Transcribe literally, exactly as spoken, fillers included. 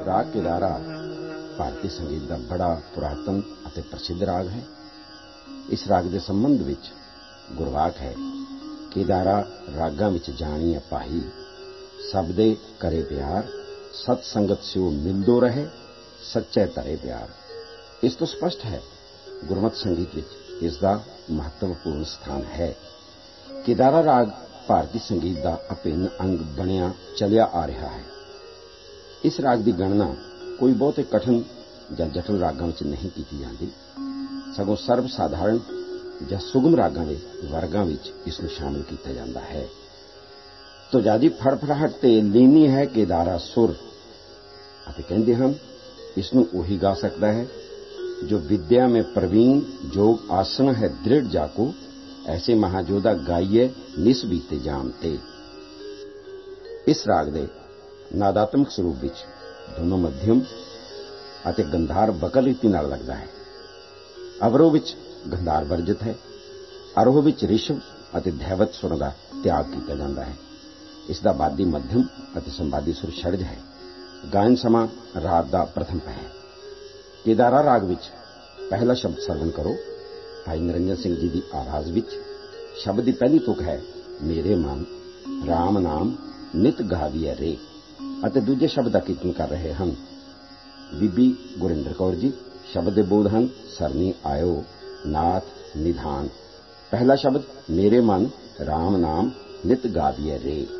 ਰਾਗ ਕੇਦਾਰਾ ਭਾਰਤੀ ਸੰਗੀਤ ਦਾ ਬੜਾ ਪੁਰਾਤਨ ਅਤੇ ਪ੍ਰਸਿੱਧ ਰਾਗ ਹੈ। ਇਸ ਰਾਗ ਦੇ ਸੰਬੰਧ ਵਿੱਚ ਗੁਰਵਾਕ ਹੈ। ਕੇਦਾਰਾ ਰਾਗਾਂ ਵਿੱਚ ਜਾਣੀ ਅਪਾਹੀ, ਸਭ ਦੇ ਕਰੇ ਪਿਆਰ, ਸਤ ਸੰਗਤ ਸਿਓ ਮਿਲਦੋ ਰਹੇ, ਸੱਚੇ ਧਰੇ ਪਿਆਰ। ਇਸ ਤੋਂ ਸਪਸ਼ਟ ਹੈ ਗੁਰਮਤਿ ਸੰਗੀਤ ਵਿੱਚ ਇਸ ਦਾ ਮਹੱਤਵਪੂਰਨ ਸਥਾਨ ਹੈ। ਕੇਦਾਰਾ ਰਾਗ ਭਾਰਤੀ ਸੰਗੀਤ ਦਾ ਅਭਿੰਨ ਅੰਗ ਬਣਿਆ ਚਲਿਆ ਆ ਰਿਹਾ ਹੈ। ਇਸ ਰਾਗ ਦੀ ਗਣਨਾ ਕੋਈ ਬਹੁਤੇ ਕਠਿਨ ਜਾਂ ਜਟਿਲ ਰਾਗਾਂ ਵਿੱਚ ਨਹੀਂ ਕੀਤੀ ਜਾਂਦੀ, ਸਗੋਂ ਸਰਬ ਸਾਧਾਰਨ ਜਾਂ ਸੁਗਮ ਰਾਗਾਂ ਦੇ ਵਰਗਾਂ ਵਿੱਚ ਇਸ ਨੂੰ ਸ਼ਾਮਲ ਕੀਤਾ ਜਾਂਦਾ ਹੈ। ਤੁਜਾਦੀ ਫੜਫੜਾਹਟ ਤੇ ਲੀਨੀ ਹੈ ਕੇਦਾਰਾ ਸੁਰ, ਅਤੇ ਕਹਿੰਦੇ ਹਨ ਇਸ ਨੂੰ ਉਹੀ ਗਾ ਸਕਦਾ ਹੈ ਜੋ ਵਿਦਿਆ में प्रवीण, जोग आसन है दृढ़ जाको, ऐसे महाजोधा गाइए निस बीते जाम ते। ਇਸ ਰਾਗ ਦੇ ਨਾਦਾਤਮਕ ਸਰੂਪ ਵਿੱਚ ਦੋਨੋਂ ਮੱਧਮ ਅਤੇ ਗੰਧਾਰ ਬਕਰ ਰੀਤੀ ਨਾਲ ਲੱਗਦਾ ਹੈ। ਅਵਰੋਹ ਵਿੱਚ ਗੰਧਾਰ ਵਰਜਿਤ ਹੈ। ਆਰੋਹ ਵਿੱਚ ਰਿਸ਼ਵ ਅਤੇ ਧੈਵਤ ਸੁਰਾਂ ਦਾ ਤਿਆਗ ਕੀਤਾ ਜਾਂਦਾ ਹੈ। ਇਸ ਦਾ ਬਾਦੀ ਮੱਧਮ ਅਤੇ ਸੰਵਾਦੀ ਸੁਰ ਛੜਜ ਹੈ। ਗਾਇਨ ਸਮਾਂ ਰਾਤ ਦਾ ਪ੍ਰਥਮ ਪਹਿਰ। ਕੇਦਾਰਾ ਰਾਗ ਵਿੱਚ ਪਹਿਲਾ ਸ਼ਬਦ ਸਰਵਣ ਕਰੋ। ਭਾਈ ਨਿਰੰਜਨ ਸਿੰਘ ਜੀ ਦੀ ਆਵਾਜ਼ ਵਿੱਚ ਸ਼ਬਦ ਦੀ ਪਹਿਲੀ ਤੁਕ ਹੈ ਮੇਰੇ ਮਨ ਰਾਮ ਨਾਮ ਨਿਤ ਗਾਵੀਐ ਰੇ, ਅਤੇ ਦੂਜੇ ਸ਼ਬਦ ਦਾ ਕੀਰਤਨ ਕਰ ਰਹੇ ਹਨ ਬੀਬੀ ਗੁਰਿੰਦਰ ਕੌਰ ਜੀ। ਸ਼ਬਦ ਦੇ ਬੋਧ ਹਨ ਸਰਨੀ ਆਇਓ ਨਾਥ ਨਿਧਾਨ। ਪਹਿਲਾ ਸ਼ਬਦ ਮੇਰੇ ਮਨ ਰਾਮ ਨਾਮ ਨਿਤ ਗਾਵੀਐ ਰੇ।